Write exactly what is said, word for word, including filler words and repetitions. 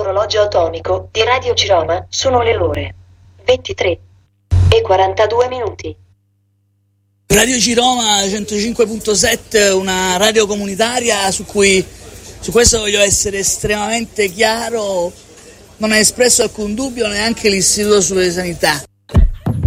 dall'orologio atomico di Radio Ciroma sono le ore ventitré e quarantadue minuti. Radio Ciroma centocinque virgola sette, una radio comunitaria su cui, su questo voglio essere estremamente chiaro, non è espresso alcun dubbio neanche l'Istituto Superiore di Sanità.